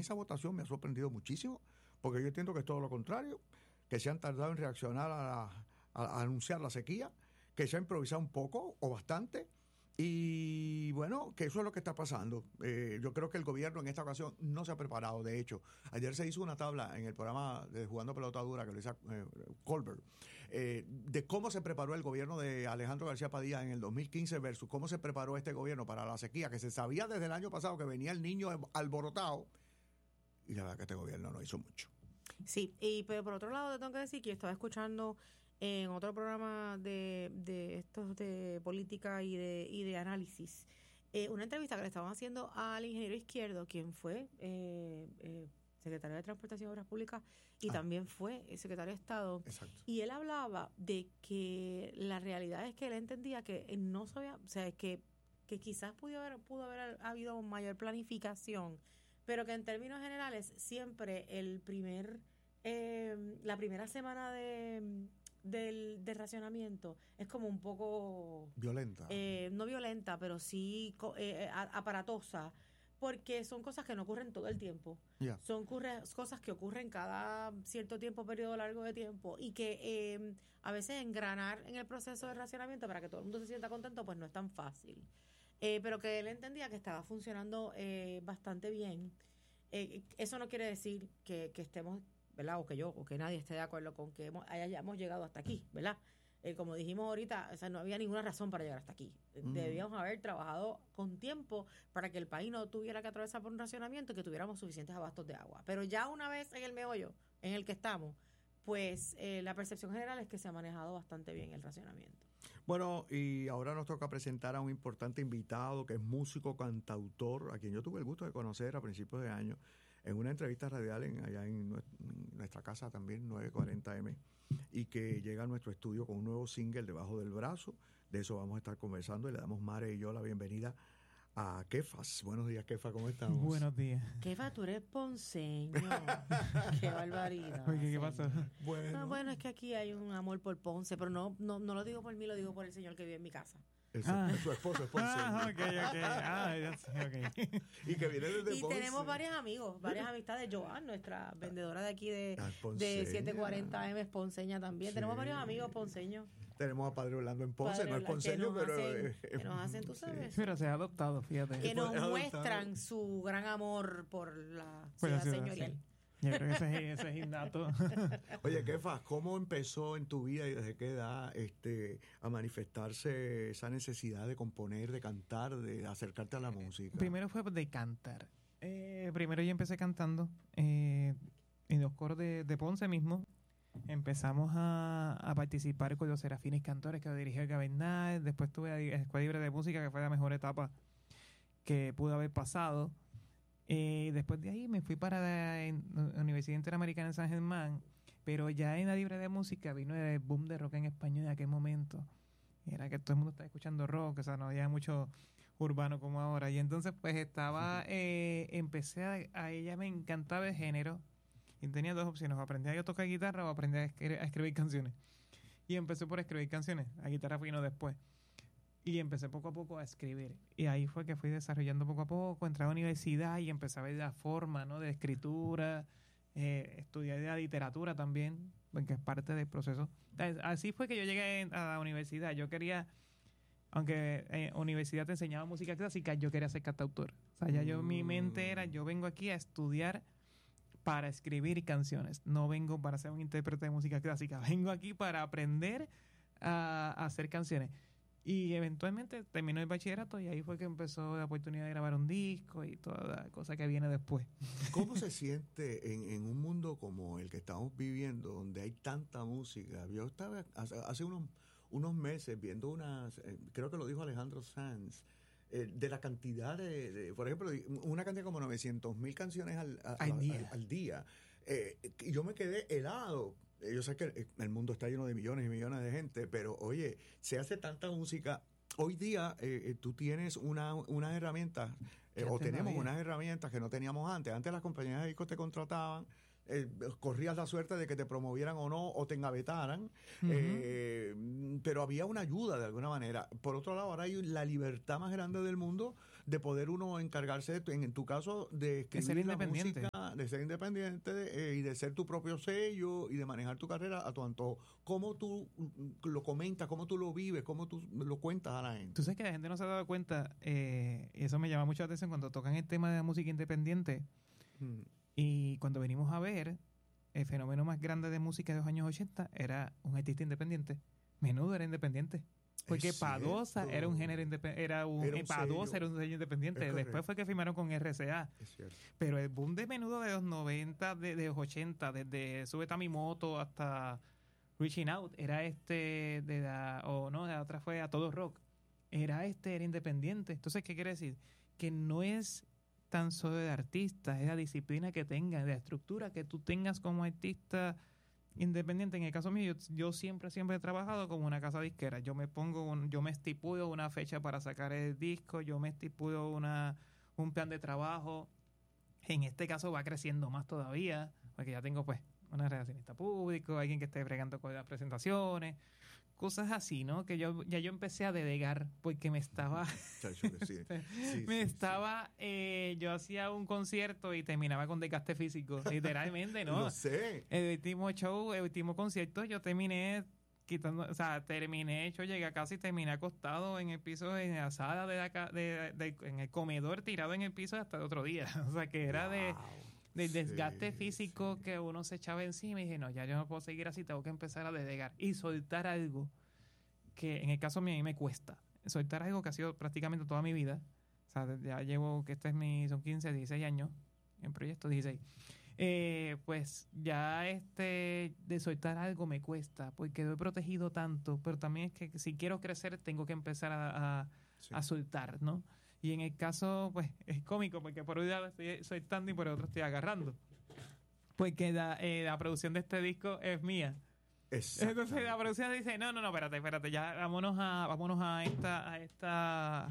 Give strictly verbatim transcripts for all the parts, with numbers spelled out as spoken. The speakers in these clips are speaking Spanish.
mí esa votación me ha sorprendido muchísimo, porque yo entiendo que es todo lo contrario, que se han tardado en reaccionar a, la, a, a anunciar la sequía, que se ha improvisado un poco o bastante, y bueno, que eso es lo que está pasando. Eh, yo creo que el gobierno en esta ocasión no se ha preparado. De hecho, ayer se hizo una tabla en el programa de Jugando Pelota Dura que lo hizo eh, Colbert, eh, de cómo se preparó el gobierno de Alejandro García Padilla en el dos mil quince versus cómo se preparó este gobierno para la sequía, que se sabía desde el año pasado que venía el niño alborotado, y la verdad que este gobierno no hizo mucho. Sí, y pero por otro lado te tengo que decir que yo estaba escuchando en otro programa de, de estos de política y de y de análisis, eh, una entrevista que le estaban haciendo al ingeniero Izquierdo, quien fue eh, eh, secretario de Transportación y Obras Públicas y ah. también fue secretario de Estado. Exacto. Y él hablaba de que la realidad es que él entendía que no sabía, o sea, que, que quizás pudo haber, pudo haber habido mayor planificación, pero que en términos generales siempre el primer eh, la primera semana de Del, del racionamiento es como un poco violenta, eh, no violenta, pero sí eh, aparatosa, porque son cosas que no ocurren todo el tiempo. Yeah. Son ocurre, cosas que ocurren cada cierto tiempo, periodo largo de tiempo, y que eh, a veces engranar en el proceso de racionamiento para que todo el mundo se sienta contento, pues no es tan fácil. Eh, pero que él entendía que estaba funcionando eh, bastante bien. Eh, eso no quiere decir que, que estemos, ¿verdad? O que yo, o que nadie esté de acuerdo con que hemos, hayamos llegado hasta aquí, ¿verdad? Eh, como dijimos ahorita, o sea, no había ninguna razón para llegar hasta aquí. Mm. Debíamos haber trabajado con tiempo para que el país no tuviera que atravesar por un racionamiento y que tuviéramos suficientes abastos de agua. Pero ya una vez en el meollo en el que estamos, pues eh, la percepción general es que se ha manejado bastante bien el racionamiento. Bueno, y ahora nos toca presentar a un importante invitado que es músico, cantautor, a quien yo tuve el gusto de conocer a principios de año en una entrevista radial en, allá en nuestra casa también, nueve cuarenta eme, y que llega a nuestro estudio con un nuevo single debajo del brazo. De eso vamos a estar conversando y le damos Mare y yo la bienvenida a Kefas. Buenos días, Kefa, ¿cómo estamos? Buenos días. Kefa, tú eres ponceño. Qué barbaridad. Oye, ¿qué pasó? Bueno. No, bueno, es que aquí hay un amor por Ponce, pero no, no, no lo digo por mí, lo digo por el señor que vive en mi casa. Eso, ah. Su esposo es ponceño. Ah, ok, ok. Ah, ya sé, ok. Y que viene desde Y Ponce. tenemos varios amigos, varias amistades. Joan, nuestra vendedora de aquí de, de setecientos cuarenta eme, es ponceña también. Sí. Tenemos varios amigos ponceños. Tenemos a Padre Orlando en Ponce, Padre no es ponceño, pero... Hacen, eh, que nos hacen, tú sabes. Sí. Pero se ha adoptado, fíjate. Que nos muestran su gran amor por la ciudad ciudad señorial. Sí. Yo creo que ese, ese es innato. Oye, Kefa, ¿cómo empezó en tu vida y desde qué edad este, a manifestarse esa necesidad de componer, de cantar, de acercarte a la música? Primero fue de cantar. Eh, primero yo empecé cantando eh, en los coros de, de Ponce mismo. Empezamos a, a participar con los Serafines Cantores que lo dirigía Gabernal. Después tuve a Escuela Libre de Música, que fue la mejor etapa que pudo haber pasado. Eh, después de ahí me fui para la Universidad Interamericana en San Germán, pero ya en la Libre de Música vino el boom de rock en español en aquel momento. Era que todo el mundo estaba escuchando rock, o sea, no había mucho urbano como ahora. Y entonces pues estaba, eh, empecé a, a ella me encantaba el género y tenía dos opciones: o aprender a tocar guitarra o aprender a escribir, a escribir canciones. Y empecé por escribir canciones, la guitarra vino después. Y empecé poco a poco a escribir. Y ahí fue que fui desarrollando poco a poco. Entré a la universidad y empecé a ver la forma, ¿no?, de escritura. Eh, estudié la literatura también, que es parte del proceso. Así fue que yo llegué a la universidad. Yo quería, aunque en eh, universidad te enseñaba música clásica, yo quería ser cantautor. O sea, ya yo, mi mente era, yo vengo aquí a estudiar para escribir canciones. No vengo para ser un intérprete de música clásica. Vengo aquí para aprender a, a hacer canciones. Y eventualmente terminó el bachillerato y ahí fue que empezó la oportunidad de grabar un disco y toda la cosa que viene después. ¿Cómo se siente en, en un mundo como el que estamos viviendo, donde hay tanta música? Yo estaba hace, hace unos, unos meses viendo unas, eh, creo que lo dijo Alejandro Sanz, eh, de la cantidad de, de, por ejemplo, una cantidad como novecientos mil canciones al, a, al día. Al, al día. Eh, y yo me quedé helado. Yo sé que el mundo está lleno de millones y millones de gente, pero oye, se hace tanta música. Hoy día eh, tú tienes una, unas herramientas, eh, o tenemos unas herramientas que no teníamos antes. Antes las compañías de discos te contrataban, eh, corrías la suerte de que te promovieran o no, o te engavetaran, uh-huh. eh, pero había una ayuda de alguna manera. Por otro lado, ahora hay la libertad más grande del mundo de poder uno encargarse, de, en, en tu caso, de escribir ser la independiente. música, de ser independiente eh, y de ser tu propio sello y de manejar tu carrera a tu antojo. ¿Cómo tú lo comentas, cómo tú lo vives, cómo tú lo cuentas a la gente? Tú sabes que la gente no se ha dado cuenta, eh, y eso me llama mucho la atención cuando tocan el tema de la música independiente, Mm. y cuando venimos a ver, el fenómeno más grande de música de los años ochenta era un artista independiente. Menudo era independiente. Porque Es Padosa cierto. era un género independiente, era un, Era un eh, Padosa sello. era un sello independiente. Es Después correcto. fue que firmaron con R C A. Es cierto. Pero el boom de Menudo de los noventa, de, de los ochenta, desde Súbete a mi moto hasta Reaching Out, era este de la, o no, la otra fue A Todo Rock. Era este, era independiente. Entonces, ¿qué quiere decir? Que no es tan solo de artista, es la disciplina que tengas, la estructura que tú tengas como artista independiente. En el caso mío, yo, yo siempre, siempre he trabajado como una casa disquera. Yo me pongo, un, yo me estipulo una fecha para sacar el disco, yo me estipulo una, un plan de trabajo. En este caso va creciendo más todavía, porque ya tengo pues una relacionista público, alguien que esté bregando con las presentaciones, cosas así, ¿no? Que yo ya yo empecé a delegar porque me estaba Chacho, que sí. Sí, me sí, estaba eh, yo hacía un concierto y terminaba con desgaste físico, literalmente, sí. ¿no? Lo sé. El último show, el último concierto, yo terminé quitando, o sea, terminé hecho, llegué a casa y terminé acostado en el piso, en la sala de, la, ca- de, de- en el comedor, tirado en el piso hasta el otro día. O sea, que era de, Wow. del desgaste Sí, físico sí. que uno se echaba encima y dije, no, ya yo no puedo seguir así, tengo que empezar a delegar y soltar algo que en el caso mío a mí me cuesta. Soltar algo que ha sido prácticamente toda mi vida. O sea, ya llevo, que este es mi, son quince, dieciséis años en proyecto, dieciséis. Eh, pues ya este de soltar algo me cuesta porque lo he protegido tanto, pero también es que si quiero crecer tengo que empezar a, a, Sí. a soltar, ¿no? Y en el caso, pues es cómico porque por un lado estoy soltando y por el otro estoy agarrando. Porque la, eh, la producción de este disco es mía. Entonces la producción dice, no, no, no, espérate, espérate, ya vámonos a, vámonos a esta, a esta,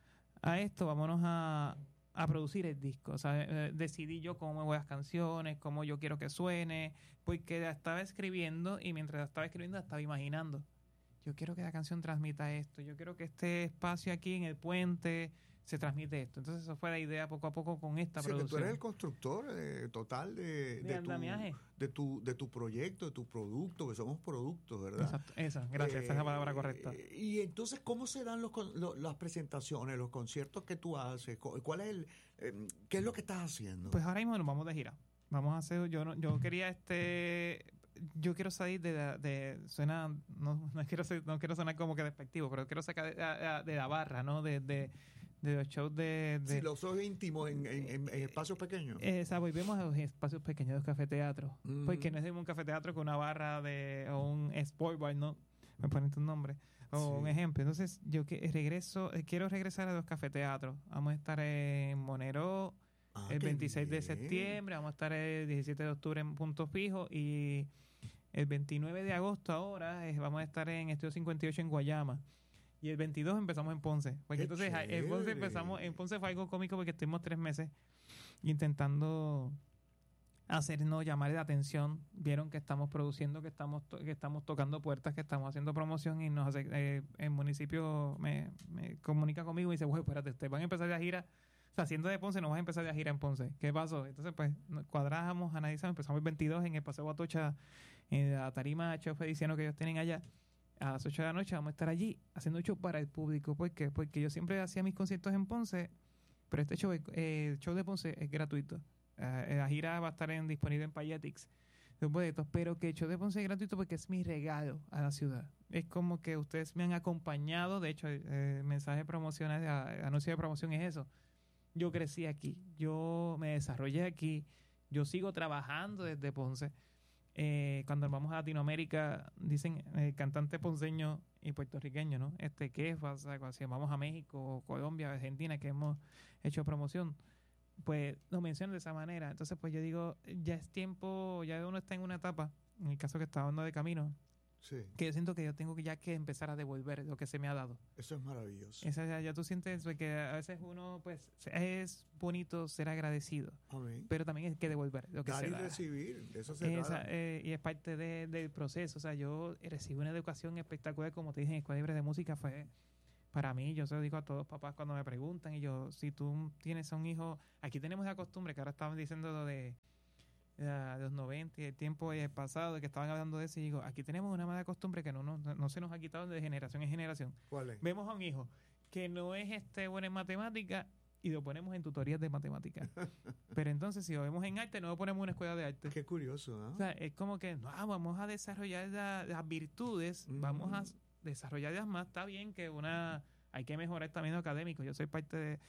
a esto, vámonos a, a producir el disco. O sea, eh, decidí yo cómo me voy las canciones, cómo yo quiero que suene, porque la estaba escribiendo y mientras la estaba escribiendo la estaba imaginando. Yo quiero que la canción transmita esto, yo quiero que este espacio aquí en el puente se transmite esto. Entonces eso fue la idea poco a poco con esta O sea, que tú producción. eres el constructor eh, total de, De de, tu, andamiaje. de, tu, de tu proyecto, de tu producto, que somos productos, ¿verdad? Exacto, esa, gracias, esa es la palabra Eh, correcta. Y entonces, ¿cómo se dan los, con- lo- las presentaciones, los conciertos que tú haces? Cu- ¿Cuál es el, eh, qué es lo que estás haciendo? Pues ahora mismo nos vamos de gira. Vamos a hacer, yo no, yo quería este, yo quiero salir de, la- de suena, no, no quiero ser- no quiero sonar como que despectivo, pero quiero sacar de, la- de la barra, ¿no? De, de, de los shows de, de Si los ojos íntimos en, en- en- en espacios pequeños. eh, o sea, volvemos a los espacios pequeños de los cafeteatros. Mm. Porque no es un cafeteatro con una barra de, o un sport bar, ¿no? Me ponen tu nombre. O Sí. un ejemplo. Entonces, yo que regreso, eh, quiero regresar a los cafeteatros. Vamos a estar en Monero Ah, el qué veintiséis de bien. septiembre, vamos a estar el diecisiete de octubre en Punto Fijo y el veintinueve de agosto ahora eh, vamos a estar en Estudio cincuenta y ocho en Guayama. Y el veintidós empezamos en Ponce. Porque Qué entonces a- en Ponce chévere. empezamos, en Ponce fue algo cómico porque estuvimos tres meses intentando hacernos llamar la atención. Vieron que estamos produciendo, que estamos to- que estamos tocando puertas, que estamos haciendo promoción y nos hace, eh, el municipio me, me comunica conmigo y dice, bueno, espérate, ustedes van a empezar la gira, o sea, siendo de Ponce, no vas a empezar la gira en Ponce. ¿Qué pasó? Entonces, pues, nos cuadramos, analizamos, empezamos el veintidós en el Paseo Atocha, en la tarima chofe diciendo que ellos tienen allá. A las ocho de la noche vamos a estar allí haciendo show para el público. ¿Por qué? Porque yo siempre hacía mis conciertos en Ponce, pero este show, es- eh, el show de Ponce es gratuito. Eh, la gira va a estar en, disponible en Payetix, los boletos, pero que el show de Ponce es gratuito porque es mi regalo a la ciudad. Es como que ustedes me han acompañado. De hecho, el, el mensaje promocional, el anuncio de promoción es eso. Yo crecí aquí, yo me desarrollé aquí, yo sigo trabajando desde Ponce. Eh, cuando vamos a Latinoamérica, dicen eh, cantante ponceño y puertorriqueño, ¿no? Este, ¿qué pasa? Cuando si vamos a México, Colombia, Argentina, que hemos hecho promoción, pues lo mencionan de esa manera. Entonces, pues yo digo, ya es tiempo, ya uno está en una etapa, en el caso que está andando de camino, Sí, que yo siento que yo tengo que ya que empezar a devolver lo que se me ha dado. eso es maravilloso. Esa, ya, ya tú sientes que a veces uno, pues, es bonito ser agradecido, Amén. pero también hay que devolver lo que Dar se y da. recibir, de eso se Esa, trata. eh, y es parte de- del proceso. O sea, yo recibí una educación espectacular, como te dije, en Escuela Libre de Música. Fue para mí, yo se lo digo a todos los papás cuando me preguntan, y yo, si tú tienes a un hijo, aquí tenemos la costumbre, que ahora estaban diciendo lo de, de, de los noventa y el tiempo eh, pasado, de que estaban hablando de eso, y digo, aquí tenemos una mala costumbre que no, no, no se nos ha quitado de generación en generación. ¿Cuál es? Vemos a un hijo que no es este bueno en matemáticas y lo ponemos en tutorías de matemáticas. Pero entonces, si lo vemos en arte, no lo ponemos en una escuela de arte. Qué curioso, ¿no? O sea, es como que, no, vamos a desarrollar la- las virtudes, Mm. vamos a desarrollarlas más. Está bien que una, hay que mejorar también lo académico, yo soy parte de,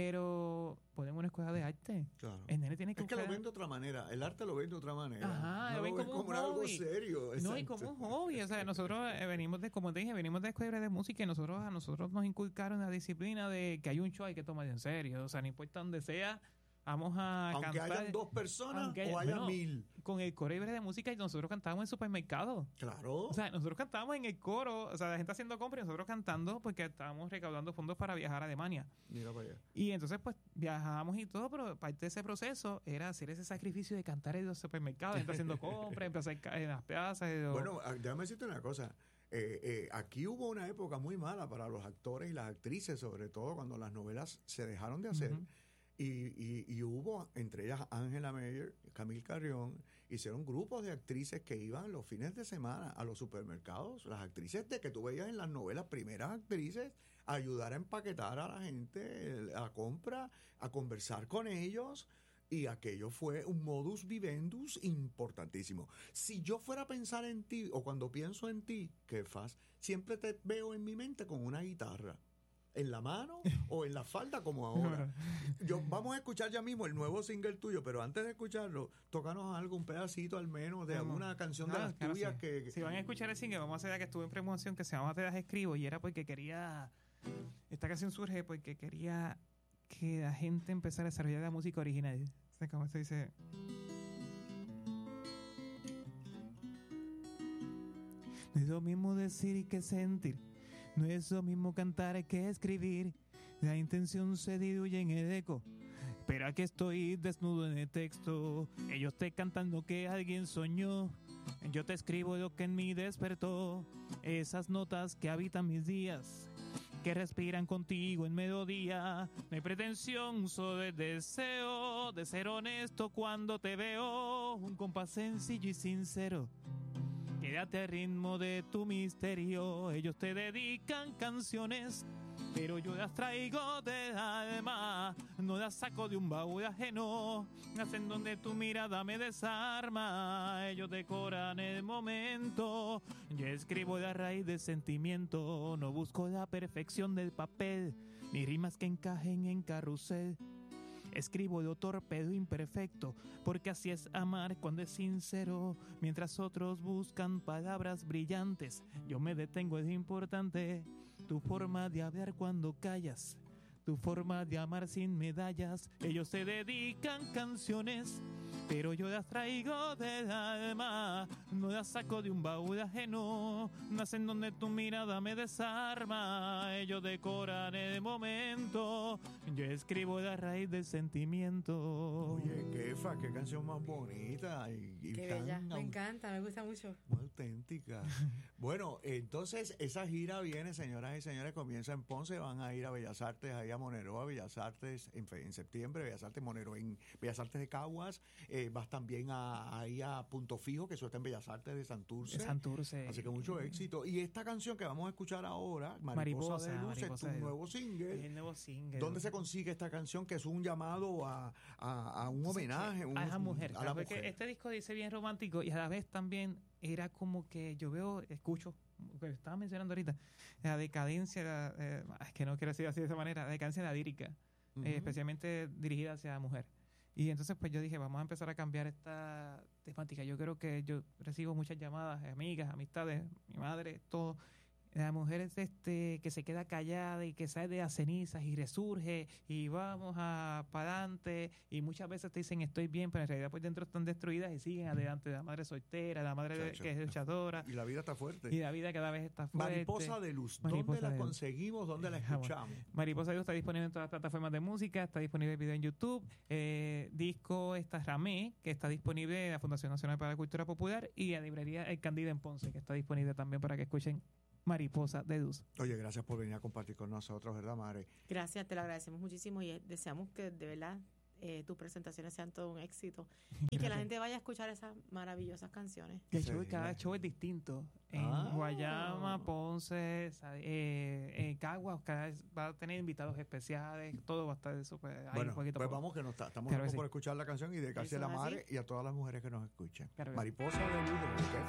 pero ponemos una escuela de arte. Claro. El nene tiene que Es que lo buscar- ven de otra manera. El arte lo ven de otra manera. Ajá, no lo ven como un algo hobby. serio. No, y exacto. como un hobby, o sea, nosotros eh, venimos de, como te dije, venimos de escuela de música y nosotros a nosotros nos inculcaron la disciplina de que hay un show, hay que tomar en serio, o sea, no importa donde sea, vamos a Aunque cantar. hayan dos personas aunque haya- o haya bueno, mil. Con el coro libre de música y nosotros cantábamos en supermercado. Claro. O sea, nosotros cantábamos en el coro, o sea, la gente haciendo compras y nosotros cantando porque estábamos recaudando fondos para viajar a Alemania. Mira para allá. Y entonces, pues, viajábamos y todo, pero parte de ese proceso era hacer ese sacrificio de cantar en los supermercados, gente haciendo compras, empezar en las plazas. y lo- Bueno, ah, déjame decirte una cosa. Eh, eh, aquí hubo una época muy mala para los actores y las actrices, sobre todo cuando las novelas se dejaron de hacer. Ujú. Y, y, y hubo, entre ellas Ángela Meyer, Camil Carrión, hicieron grupos de actrices que iban los fines de semana a los supermercados, las actrices de que tú veías en las novelas, primeras actrices, a ayudar a empaquetar a la gente a la compra, a conversar con ellos, y aquello fue un modus vivendus importantísimo. Si yo fuera a pensar en ti, o cuando pienso en ti, Kefas, siempre te veo en mi mente con una guitarra. En la mano o en la falda como ahora. Yo, vamos a escuchar ya mismo el nuevo single tuyo, pero antes de escucharlo, tócanos algo, un pedacito al menos de Vamos. alguna canción de Ah, las claro, tuyas sí. que... Si van a escuchar el single, vamos a hacer la que estuve en promoción que se llama Te las escribo, y era porque quería, esta canción surge porque quería que la gente empezara a desarrollar la música original. O sea, como se dice, no es lo mismo decir que sentir, no es lo mismo cantar que escribir, la intención se diluye en el eco. Pero aquí estoy desnudo en el texto, ellos te cantan lo que alguien soñó, yo te escribo lo que en mí despertó, esas notas que habitan mis días, que respiran contigo en melodía. No hay pretensión, solo el deseo de ser honesto cuando te veo, un compás sencillo y sincero. Quédate al ritmo de tu misterio, ellos te dedican canciones, pero yo las traigo del alma, no las saco de un baúl ajeno, hacen donde tu mirada me desarma, ellos decoran el momento, yo escribo la raíz del sentimiento, no busco la perfección del papel, ni rimas que encajen en carrusel. Escribo lo torpedo imperfecto, porque así es amar cuando es sincero. Mientras otros buscan palabras brillantes, yo me detengo, es importante. Tu forma de hablar cuando callas, tu forma de amar sin medallas. Ellos se dedican canciones, pero yo las traigo del alma, no las saco de un baúl ajeno, nacen donde tu mirada me desarma, ellos decoran el momento, yo escribo la raíz del sentimiento. Oye, Kefa, qué canción más bonita y, y Qué tan bella. au- Me encanta, me gusta mucho. muy auténtica. Bueno, entonces esa gira viene, señoras y señores, comienza en Ponce, van a ir a Bellas Artes, ahí a Monero, a Bellas Artes en, fe- en septiembre, Bellas Artes Monero, en Bellas Artes de Caguas, eh, vas también a, ahí a Punto Fijo, que eso está en Bellas Artes de Santurce. De Santurce. Así que mucho éxito. Y esta canción que vamos a escuchar ahora, Mariposa, Mariposa, de Luz, Mariposa es tu de Luz. nuevo Es single. el nuevo single. ¿Dónde se consigue esta canción? Que es un llamado a, a, a un homenaje. un- a esa mujer. A la Porque mujer. este disco dice bien romántico y a la vez también era como que yo veo, escucho, que estaba mencionando ahorita, la decadencia, la, eh, es que no quiero decir así de esa manera, la decadencia de la lírica, Ujú. eh, especialmente dirigida hacia la mujer. Y entonces pues yo dije, vamos a empezar a cambiar esta temática. Yo creo que yo recibo muchas llamadas, amigas, amistades, mi madre, todo. La mujer es este que se queda callada y que sale de las cenizas y resurge y vamos a para adelante y muchas veces te dicen estoy bien, pero en realidad por dentro están destruidas y siguen adelante. La madre soltera, la madre de- Chacho. que es luchadora Y la vida está fuerte. y la vida cada vez está fuerte. Mariposa de Luz. Mariposa ¿Dónde la de Luz. conseguimos? ¿Dónde la Ah, bueno. escuchamos? Mariposa de Luz está disponible en todas las plataformas de música, está disponible el video en YouTube, eh, disco está Ramé, que está disponible en la Fundación Nacional para la Cultura Popular y la librería El Candido en Ponce, que está disponible también para que escuchen Mariposa de Luz. Oye, gracias por venir a compartir con nosotros, ¿verdad, Mare? Gracias, te lo agradecemos muchísimo y deseamos que de verdad eh, tus presentaciones sean todo un éxito y que la gente vaya a escuchar esas maravillosas canciones. El Sí, show, cada ya. show es distinto. En Ah. Guayama, Ponce, sa- eh, en Caguas, cada vez va a tener invitados especiales, todo va a estar eso. Pues, ahí Bueno, un poquito pues poco. vamos que nos está- estamos Claro que locos sí. por escuchar la canción y dedicarse a Eso la es así. Mare y a todas las mujeres que nos escuchen. Claro que sí. Mariposa de Luz de Orquesta.